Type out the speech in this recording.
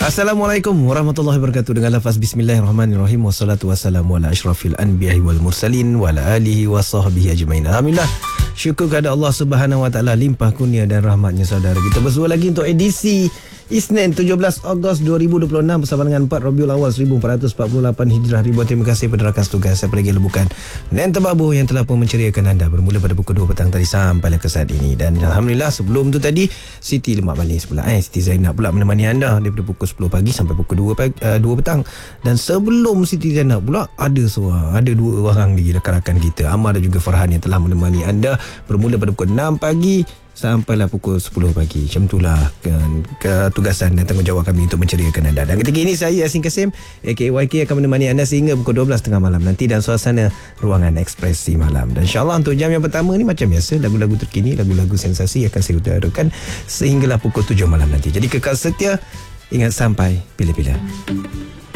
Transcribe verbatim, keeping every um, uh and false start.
Assalamualaikum warahmatullahi wabarakatuh. Dengan lafaz bismillahirrahmanirrahim. Wassalatu wassalamu ala asyrafil anbiya'i wal mursalin wa ala alihi wa sahbihi ajma'in. Alhamdulillah. Syukur kepada Allah Subhanahu wa taala, limpah kurnia dan rahmatnya saudara. Kita bersua lagi untuk edisi Isnin tujuh belas Ogos dua ribu dua puluh enam bersama dengan empat Rabiul Awal seribu empat ratus empat puluh lapan Hijrah. Ribuan terima kasih kepada rakan setugas saya lagi lebukan dan terbabu yang telah pun menceriakan anda bermula pada pukul dua petang tadi sampai ke saat ini. Dan alhamdulillah sebelum tu tadi Siti Lemak Manis pula eh Siti Zainab pula menemani anda daripada pukul sepuluh pagi sampai pukul dua pagi, uh, dua petang. Dan sebelum Siti Zainab pula ada seorang, ada dua orang lagi rakan-rakan kita, Amar dan juga Farhan, yang telah menemani anda bermula pada pukul enam pagi sampailah pukul sepuluh pagi. Macam itulah kan, ketugasan dan tanggungjawab kami untuk menceriakan anda. Dan ketika ini saya Yasin Kasim A K Y K akan menemani anda sehingga pukul dua belas tiga puluh malam nanti dan suasana ruangan ekspresi malam. Dan insyaAllah untuk jam yang pertama ni macam biasa, lagu-lagu terkini, lagu-lagu sensasi akan saya utarakan sehinggalah pukul tujuh malam nanti. Jadi kekal setia, ingat sampai bila-bila.